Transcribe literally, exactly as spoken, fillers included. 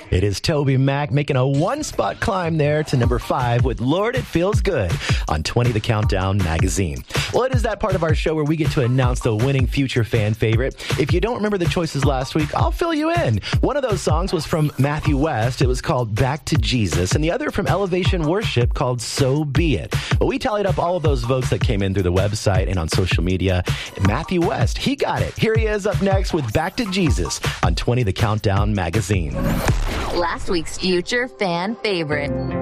It is Toby Mac making a one-spot climb there to number five with Lord, It Feels Good on twenty The Countdown magazine. Well, it is that part of our show where we get to announce the winning future fan favorite. If you don't remember the choices last week, I'll fill you in. One of those songs was from Matthew West. It was called Back to Jesus, and the other from Elevation Worship called So Be It. Well, we tallied up all of those votes that came in through the website and on social media. Matthew West, he got it. Here he is up next with Back to Jesus on twenty The Countdown magazine. Last week's future fan favorite.